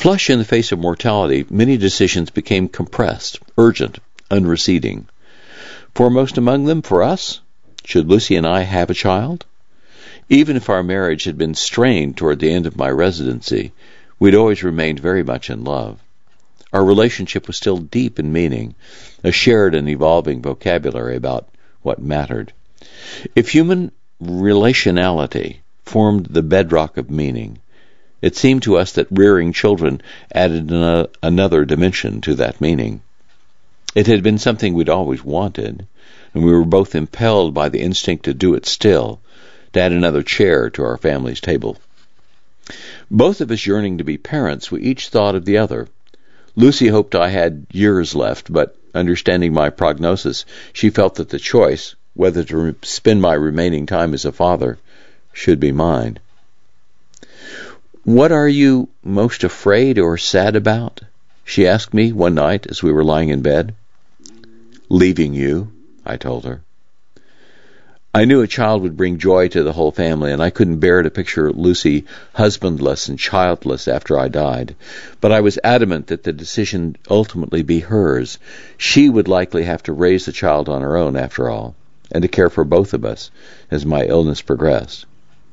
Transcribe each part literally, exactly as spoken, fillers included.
Flush in the face of mortality, many decisions became compressed, urgent, unreceding. Foremost among them, for us, should Lucy and I have a child? Even if our marriage had been strained toward the end of my residency, we'd always remained very much in love. Our relationship was still deep in meaning, a shared and evolving vocabulary about what mattered. If human relationality formed the bedrock of meaning, it seemed to us that rearing children added an, another dimension to that meaning. It had been something we'd always wanted, and we were both impelled by the instinct to do it still, to add another chair to our family's table. Both of us yearning to be parents, we each thought of the other. Lucy hoped I had years left, but understanding my prognosis, she felt that the choice, whether to re- spend my remaining time as a father, should be mine. "What are you most afraid or sad about?" she asked me one night as we were lying in bed. "Leaving you," I told her. I knew a child would bring joy to the whole family, and I couldn't bear to picture Lucy husbandless and childless after I died. But I was adamant that the decision ultimately be hers. She would likely have to raise the child on her own, after all, and to care for both of us as my illness progressed.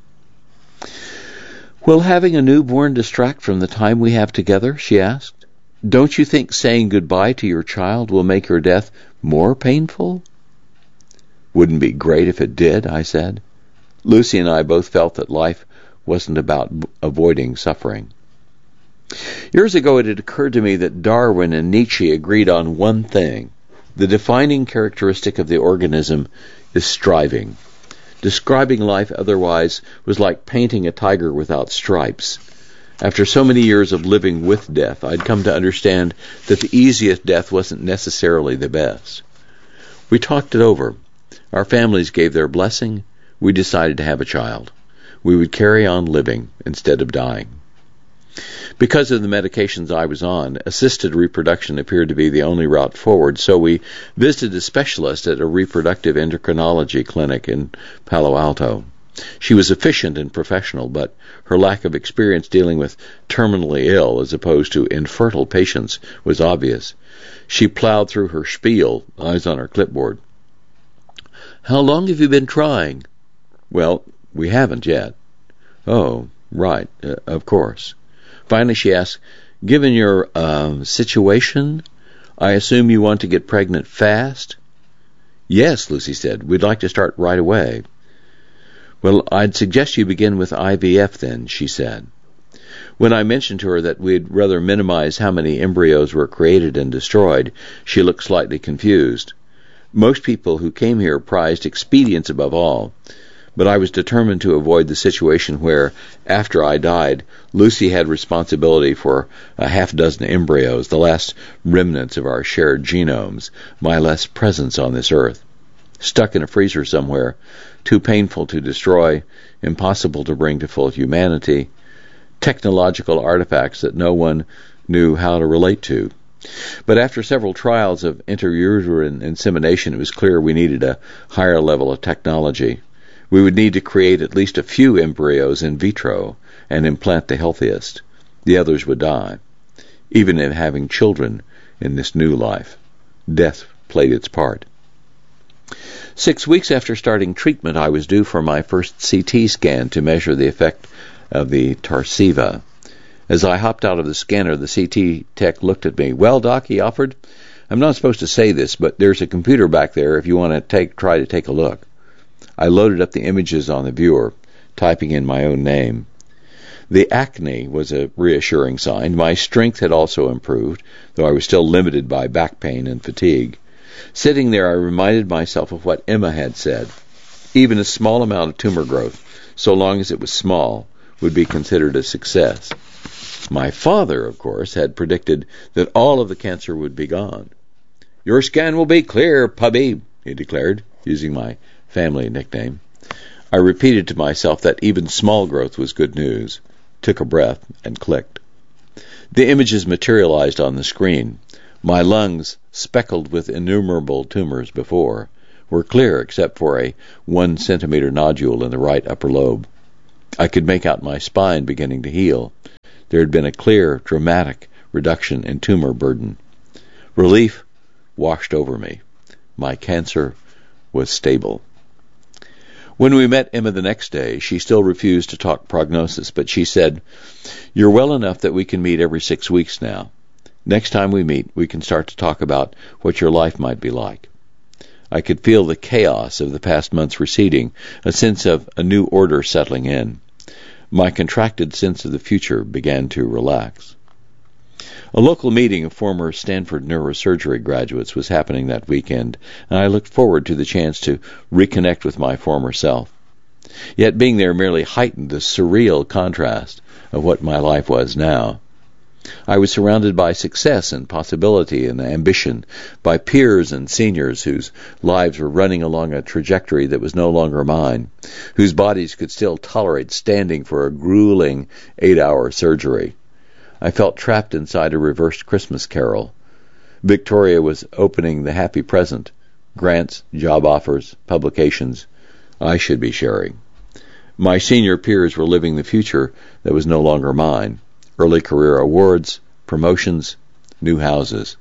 "Will having a newborn distract from the time we have together?" she asked. "Don't you think saying goodbye to your child will make your death more painful?" "Wouldn't be great if it did," I said. Lucy and I both felt that life wasn't about avoiding suffering. Years ago it had occurred to me that Darwin and Nietzsche agreed on one thing. The defining characteristic of the organism is striving. Describing life otherwise was like painting a tiger without stripes. After so many years of living with death, I'd come to understand that the easiest death wasn't necessarily the best. We talked it over. Our families gave their blessing. We decided to have a child. We would carry on living instead of dying. Because of the medications I was on, assisted reproduction appeared to be the only route forward, so we visited a specialist at a reproductive endocrinology clinic in Palo Alto. She was efficient and professional, but her lack of experience dealing with terminally ill as opposed to infertile patients was obvious. She plowed through her spiel, eyes on her clipboard. "How long have you been trying?" "Well, we haven't yet." "Oh, right, uh, of course." Finally she asked, "Given your uh, situation, I assume you want to get pregnant fast?" "Yes," Lucy said. "We'd like to start right away." "Well, I'd suggest you begin with I V F then," she said. When I mentioned to her that we'd rather minimize how many embryos were created and destroyed, she looked slightly confused. Most people who came here prized expedience above all, but I was determined to avoid the situation where, after I died, Lucy had responsibility for a half dozen embryos, the last remnants of our shared genomes, my last presence on this earth. Stuck in a freezer somewhere, too painful to destroy, impossible to bring to full humanity, technological artifacts that no one knew how to relate to. But after several trials of intrauterine insemination, it was clear we needed a higher level of technology. We would need to create at least a few embryos in vitro and implant the healthiest. The others would die. Even in having children in this new life, death played its part. Six weeks after starting treatment, I was due for my first C T scan to measure the effect of the Tarceva. As I hopped out of the scanner, the C T tech looked at me. "Well, Doc," he offered, "I'm not supposed to say this, but there's a computer back there if you want to take try to take a look." I loaded up the images on the viewer, typing in my own name. The acne was a reassuring sign. My strength had also improved, though I was still limited by back pain and fatigue. Sitting there, I reminded myself of what Emma had said. Even a small amount of tumor growth, so long as it was small, would be considered a success. My father, of course, had predicted that all of the cancer would be gone. "Your scan will be clear, pubby," he declared, using my family nickname. I repeated to myself that even small growth was good news, took a breath, and clicked. The images materialized on the screen. My lungs, speckled with innumerable tumors before, were clear except for a one-centimeter nodule in the right upper lobe. I could make out my spine beginning to heal. There had been a clear, dramatic reduction in tumor burden. Relief washed over me. My cancer was stable. When we met Emma the next day, she still refused to talk prognosis, but she said, "You're well enough that we can meet every six weeks now. Next time we meet, we can start to talk about what your life might be like." I could feel the chaos of the past months receding, a sense of a new order settling in. My contracted sense of the future began to relax. A local meeting of former Stanford neurosurgery graduates was happening that weekend, and I looked forward to the chance to reconnect with my former self. Yet being there merely heightened the surreal contrast of what my life was now. I was surrounded by success and possibility and ambition, by peers and seniors whose lives were running along a trajectory that was no longer mine, whose bodies could still tolerate standing for a grueling eight-hour surgery. I felt trapped inside a reversed Christmas carol. Victoria was opening the happy present, grants, job offers, publications I should be sharing. My senior peers were living the future that was no longer mine. Early career awards, promotions, new houses.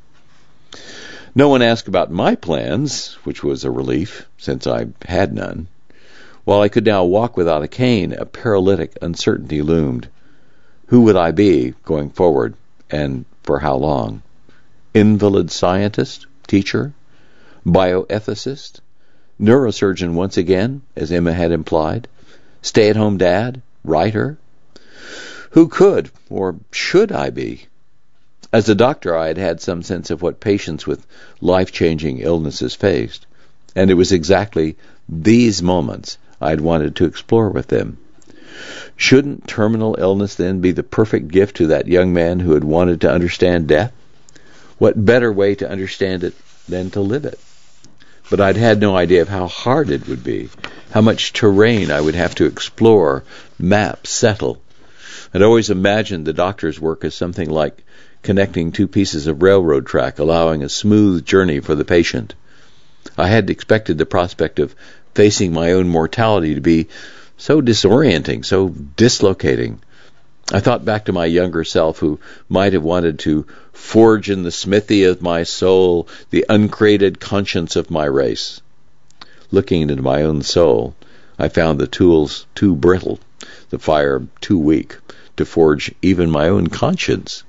No one asked about my plans, which was a relief, since I had none. While I could now walk without a cane, a paralytic uncertainty loomed. Who would I be going forward, and for how long? Invalid scientist, teacher, bioethicist, neurosurgeon once again, as Emma had implied, stay-at-home dad, writer? Who could, or should I be? As a doctor, I had had some sense of what patients with life-changing illnesses faced, and it was exactly these moments I had wanted to explore with them. Shouldn't terminal illness then be the perfect gift to that young man who had wanted to understand death? What better way to understand it than to live it? But I'd had no idea of how hard it would be, how much terrain I would have to explore, map, settle. I'd always imagined the doctor's work as something like connecting two pieces of railroad track, allowing a smooth journey for the patient. I had expected the prospect of facing my own mortality to be so disorienting, so dislocating. I thought back to my younger self who might have wanted to forge in the smithy of my soul the uncreated conscience of my race. Looking into my own soul, I found the tools too brittle, the fire too weak to forge even my own conscience.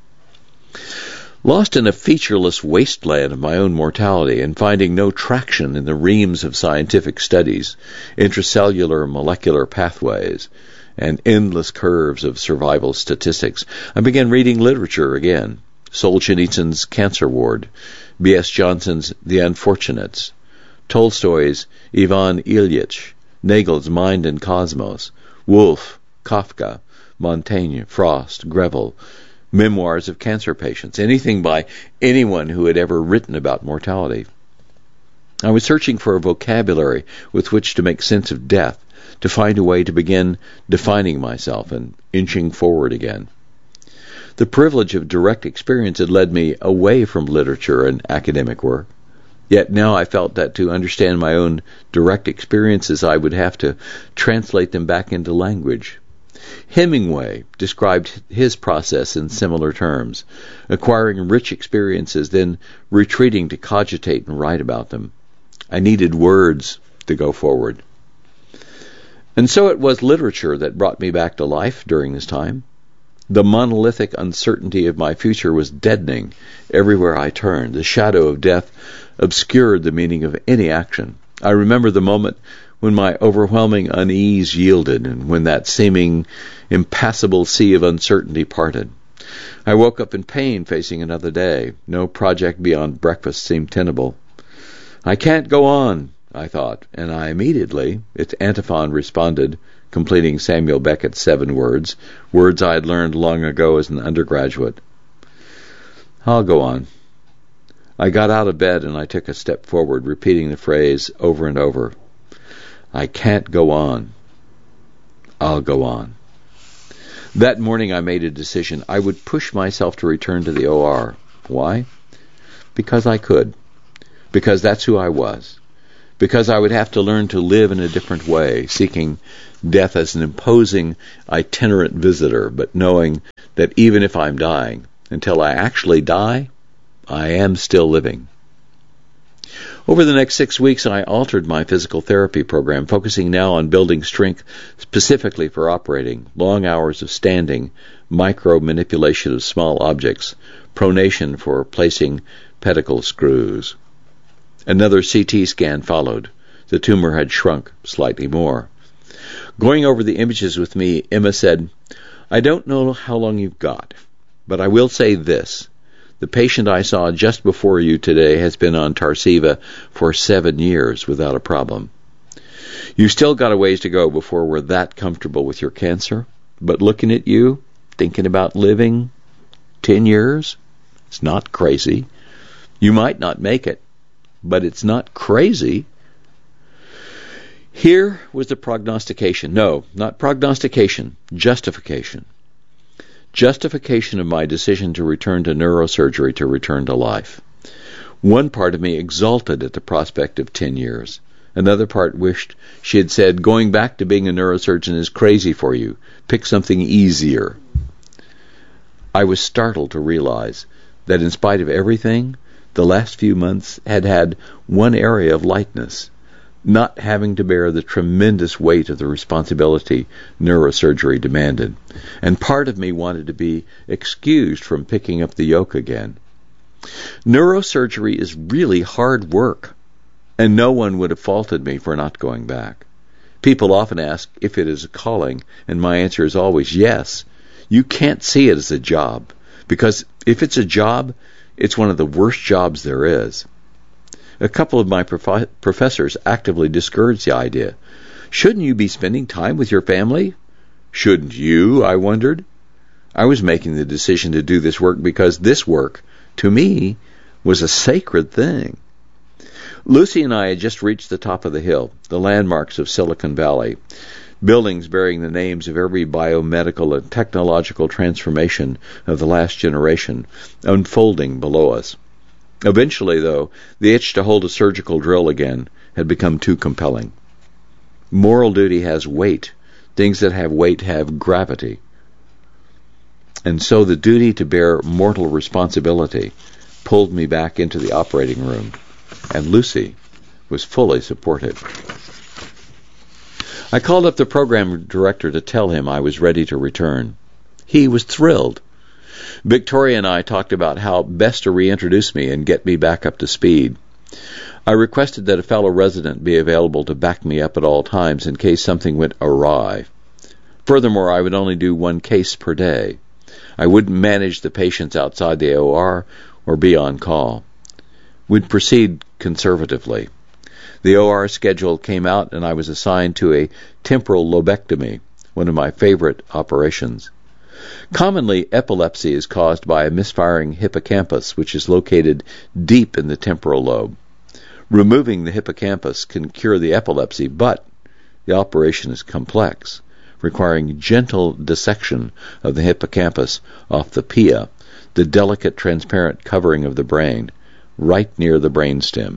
Lost in a featureless wasteland of my own mortality and finding no traction in the reams of scientific studies, intracellular molecular pathways, and endless curves of survival statistics, I began reading literature again. Solzhenitsyn's Cancer Ward, B S Johnson's The Unfortunates, Tolstoy's Ivan Ilyich, Nagel's Mind and Cosmos, Woolf, Kafka, Montaigne, Frost, Greville, memoirs of cancer patients, anything by anyone who had ever written about mortality. I was searching for a vocabulary with which to make sense of death, to find a way to begin defining myself and inching forward again. The privilege of direct experience had led me away from literature and academic work. Yet now I felt that to understand my own direct experiences, I would have to translate them back into language. Hemingway described his process in similar terms, acquiring rich experiences, then retreating to cogitate and write about them. I needed words to go forward. And so it was literature that brought me back to life during this time. The monolithic uncertainty of my future was deadening everywhere I turned. The shadow of death obscured the meaning of any action. I remember the moment when my overwhelming unease yielded and when that seeming impassable sea of uncertainty parted. I woke up in pain facing another day. No project beyond breakfast seemed tenable. I can't go on, I thought, and I immediately, its antiphon responded, completing Samuel Beckett's seven words, words I had learned long ago as an undergraduate. I'll go on. I got out of bed and I took a step forward, repeating the phrase over and over. I can't go on. I'll go on. That morning I made a decision. I would push myself to return to the O R. Why? Because I could. Because that's who I was. because I would have to learn to live in a different way, seeking death as an imposing, itinerant visitor, but knowing that even if I'm dying, until I actually die, I am still living. Over the next six weeks, I altered my physical therapy program, focusing now on building strength specifically for operating, long hours of standing, micro-manipulation of small objects, pronation for placing pedicle screws. Another C T scan followed. The tumor had shrunk slightly more. Going over the images with me, Emma said, "I don't know how long you've got, but I will say this. The patient I saw just before you today has been on Tarceva for seven years without a problem. You've still got a ways to go before we're that comfortable with your cancer, but looking at you, thinking about living ten years, it's not crazy. You might not make it, but it's not crazy." Here was the prognostication. No, not prognostication, justification. Justification of my decision to return to neurosurgery, to return to life. One part of me exulted at the prospect of ten years. Another part wished she had said, "Going back to being a neurosurgeon is crazy for you. Pick something easier." I was startled to realize that in spite of everything, the last few months had had one area of lightness, not having to bear the tremendous weight of the responsibility neurosurgery demanded. And part of me wanted to be excused from picking up the yoke again. Neurosurgery is really hard work, and no one would have faulted me for not going back. People often ask if it is a calling, and my answer is always yes. You can't see it as a job, because if it's a job, it's one of the worst jobs there is. A couple of my prof- professors actively discouraged the idea. Shouldn't you be spending time with your family? Shouldn't you, I wondered. I was making the decision to do this work because this work, to me, was a sacred thing. Lucy and I had just reached the top of the hill, the landmarks of Silicon Valley, buildings bearing the names of every biomedical and technological transformation of the last generation unfolding below us. Eventually, though, the itch to hold a surgical drill again had become too compelling. Moral duty has weight. Things that have weight have gravity. And so the duty to bear mortal responsibility pulled me back into the operating room, and Lucy was fully supportive. I called up the program director to tell him I was ready to return. He was thrilled. Victoria and I talked about how best to reintroduce me and get me back up to speed. I requested that a fellow resident be available to back me up at all times in case something went awry. Furthermore, I would only do one case per day. I wouldn't manage the patients outside the O R or be on call. We'd proceed conservatively. The O R schedule came out and I was assigned to a temporal lobectomy, one of my favorite operations. Commonly, epilepsy is caused by a misfiring hippocampus, which is located deep in the temporal lobe. Removing the hippocampus can cure the epilepsy, but the operation is complex, requiring gentle dissection of the hippocampus off the pia, the delicate transparent covering of the brain, right near the brainstem.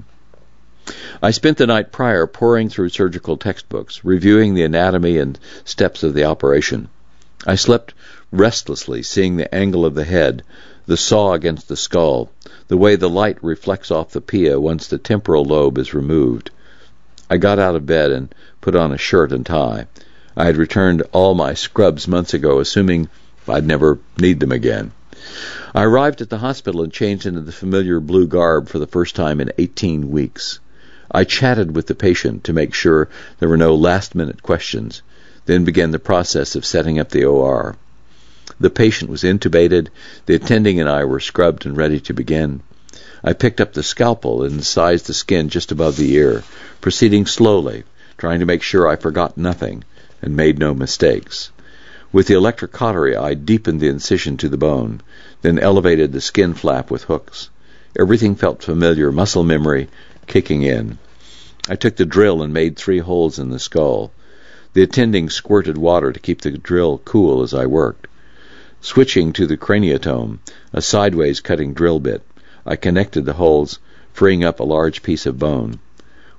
I spent the night prior poring through surgical textbooks, reviewing the anatomy and steps of the operation. I slept restlessly, seeing the angle of the head, the saw against the skull, the way the light reflects off the pia once the temporal lobe is removed. I got out of bed and put on a shirt and tie. I had returned all my scrubs months ago, assuming I'd never need them again. I arrived at the hospital and changed into the familiar blue garb for the first time in eighteen weeks. I chatted with the patient to make sure there were no last-minute questions, then began the process of setting up the O R. The patient was intubated, the attending and I were scrubbed and ready to begin. I picked up the scalpel and incised the skin just above the ear, proceeding slowly, trying to make sure I forgot nothing and made no mistakes. With the electrocautery, I deepened the incision to the bone, then elevated the skin flap with hooks. Everything felt familiar, muscle memory kicking in. I took the drill and made three holes in the skull. The attending squirted water to keep the drill cool as I worked. Switching to the craniotome, a sideways cutting drill bit, I connected the holes, freeing up a large piece of bone.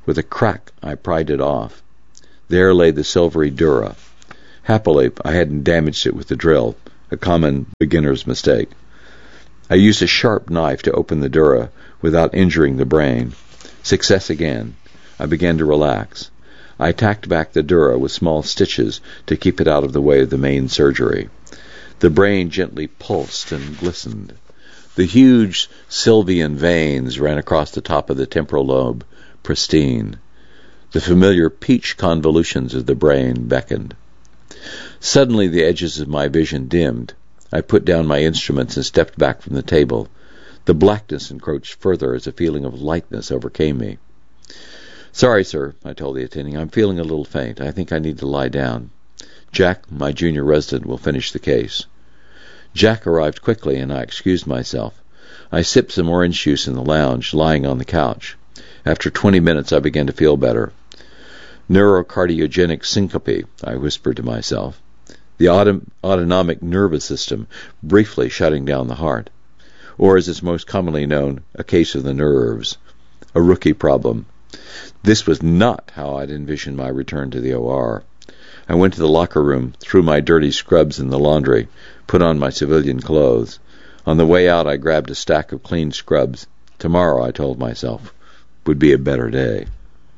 With a crack, I pried it off. There lay the silvery dura. Happily, I hadn't damaged it with the drill, a common beginner's mistake. I used a sharp knife to open the dura without injuring the brain. Success again. I began to relax. I tacked back the dura with small stitches to keep it out of the way of the main surgery. The brain gently pulsed and glistened. The huge sylvian veins ran across the top of the temporal lobe, pristine. The familiar peach convolutions of the brain beckoned. Suddenly the edges of my vision dimmed. I put down my instruments and stepped back from the table. The blackness encroached further as a feeling of lightness overcame me. "Sorry, sir," I told the attending. "I'm feeling a little faint. I think I need to lie down. Jack, my junior resident, will finish the case." Jack arrived quickly, and I excused myself. I sipped some orange juice in the lounge, lying on the couch. After twenty minutes, I began to feel better. "Neurocardiogenic syncope," I whispered to myself. The auto- autonomic nervous system briefly shutting down the heart. Or, as it's most commonly known, a case of the nerves. A rookie problem. This was not how I'd envisioned my return to the O R. I went to the locker room, threw my dirty scrubs in the laundry, put on my civilian clothes. On the way out, I grabbed a stack of clean scrubs. Tomorrow, I told myself, would be a better day.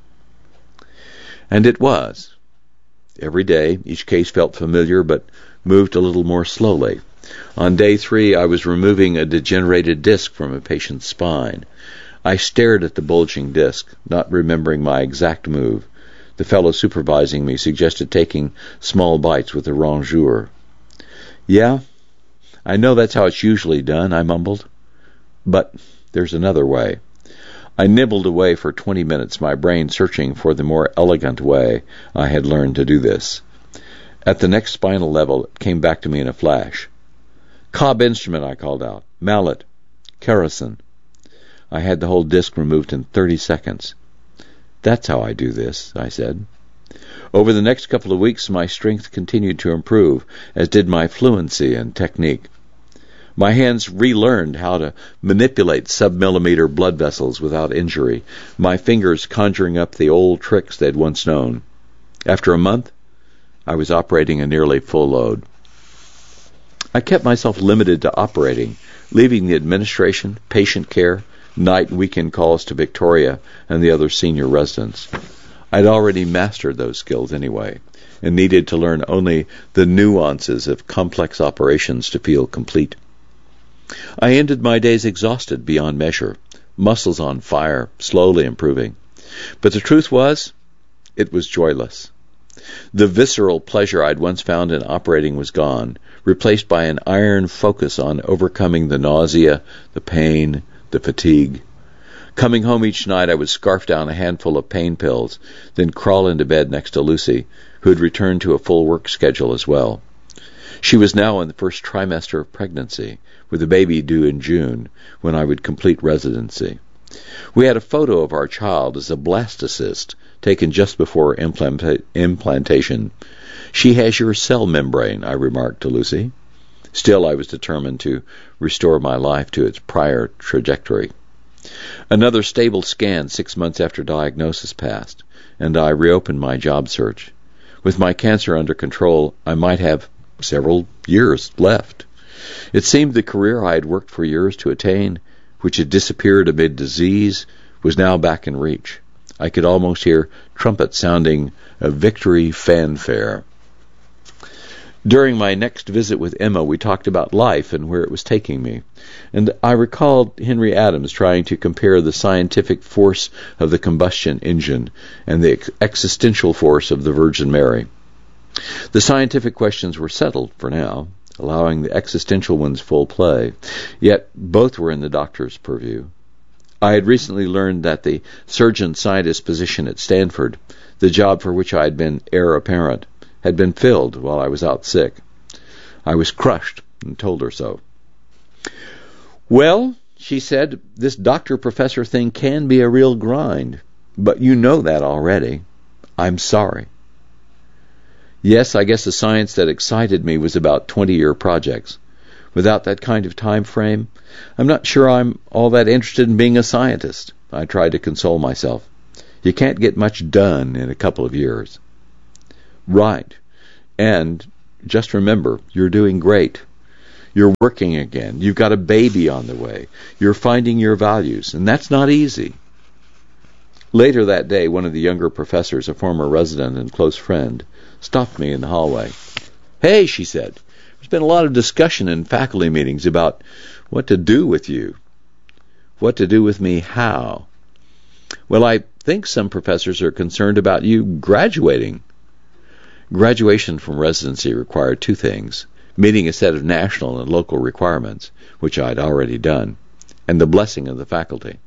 And it was. Every day, each case felt familiar but moved a little more slowly. On day three, I was removing a degenerated disc from a patient's spine. I stared at the bulging disc, not remembering my exact move. The fellow supervising me suggested taking small bites with a rongeur. "Yeah, I know that's how it's usually done," I mumbled. "But there's another way." I nibbled away for twenty minutes, my brain searching for the more elegant way I had learned to do this. At the next spinal level, it came back to me in a flash. "Cobb instrument," I called out. "Mallet. Kerosene." I had the whole disc removed in thirty seconds. "That's how I do this," I said. Over the next couple of weeks, my strength continued to improve, as did my fluency and technique. My hands relearned how to manipulate sub-millimeter blood vessels without injury, my fingers conjuring up the old tricks they'd once known. After a month, I was operating a nearly full load. I kept myself limited to operating, leaving the administration, patient care, night and weekend calls to Victoria and the other senior residents. I'd already mastered those skills anyway, and needed to learn only the nuances of complex operations to feel complete. I ended my days exhausted beyond measure, muscles on fire, slowly improving. But the truth was, it was joyless. The visceral pleasure I'd once found in operating was gone, replaced by an iron focus on overcoming the nausea, the pain, the fatigue. Coming home each night, I would scarf down a handful of pain pills, then crawl into bed next to Lucy, who had returned to a full work schedule as well. She was now in the first trimester of pregnancy, with the baby due in June, when I would complete residency. We had a photo of our child as a blastocyst, taken just before implant- implantation. "She has your cell membrane," I remarked to Lucy. Still, I was determined to restore my life to its prior trajectory. Another stable scan six months after diagnosis passed, and I reopened my job search. With my cancer under control, I might have several years left. It seemed the career I had worked for years to attain, which had disappeared amid disease, was now back in reach. I could almost hear trumpets sounding a victory fanfare. During my next visit with Emma, we talked about life and where it was taking me, and I recalled Henry Adams trying to compare the scientific force of the combustion engine and the ex- existential force of the Virgin Mary. The scientific questions were settled for now, allowing the existential ones full play, yet both were in the doctor's purview. I had recently learned that the surgeon-scientist position at Stanford, the job for which I had been heir apparent, had been filled while I was out sick. I was crushed and told her so. "Well," she said, "this doctor-professor thing can be a real grind, but you know that already. I'm sorry." Yes, I guess the science that excited me was about twenty-year projects. Without that kind of time frame, I'm not sure I'm all that interested in being a scientist. I tried to console myself. You can't get much done in a couple of years. Right. And just remember, you're doing great. You're working again. You've got a baby on the way. You're finding your values, and that's not easy. Later that day, one of the younger professors, a former resident and close friend, stopped me in the hallway. "Hey," she said, "there's been a lot of discussion in faculty meetings about what to do with you." What to do with me how? Well, I think some professors are concerned about you graduating. Graduation from residency required two things: meeting a set of national and local requirements, which I'd already done, and the blessing of the faculty.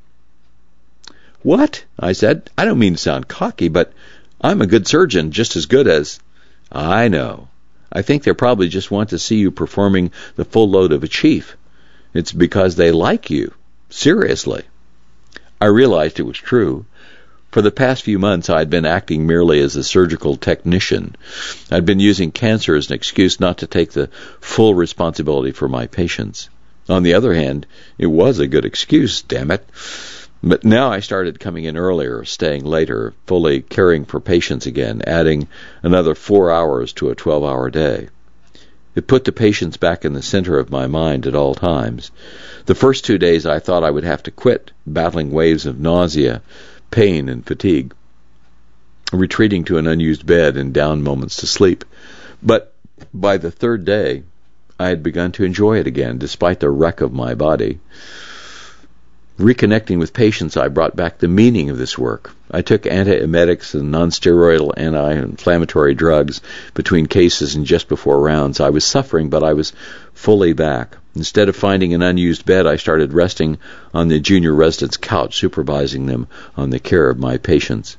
"What?" I said. "I don't mean to sound cocky, but I'm a good surgeon, just as good as—" "I know. I think they probably just want to see you performing the full load of a chief. It's because they like you. Seriously." I realized it was true. For the past few months, I had been acting merely as a surgical technician. I'd been using cancer as an excuse not to take the full responsibility for my patients. On the other hand, it was a good excuse, damn it. But now I started coming in earlier, staying later, fully caring for patients again, adding another four hours to a twelve-hour day. It put the patients back in the center of my mind at all times. The first two days I thought I would have to quit, battling waves of nausea, pain, and fatigue, retreating to an unused bed and down moments to sleep. But by the third day, I had begun to enjoy it again, despite the wreck of my body. Reconnecting with patients, I brought back the meaning of this work. I took antiemetics and non-steroidal anti-inflammatory drugs between cases and just before rounds. I was suffering, but I was fully back. Instead of finding an unused bed, I started resting on the junior resident's couch, supervising them on the care of my patients.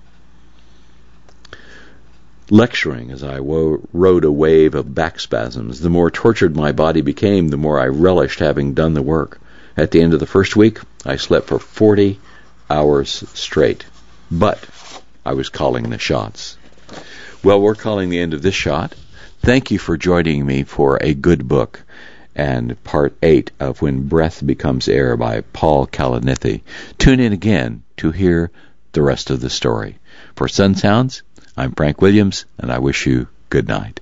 Lecturing as I wo- rode a wave of back spasms. The more tortured my body became, the more I relished having done the work. At the end of the first week, I slept for forty hours straight. But I was calling the shots. Well, we're calling the end of this shot. Thank you for joining me for A Good Book and part eight of When Breath Becomes Air by Paul Kalanithi. Tune in again to hear the rest of the story. For Sun Sounds, I'm Frank Williams, and I wish you good night.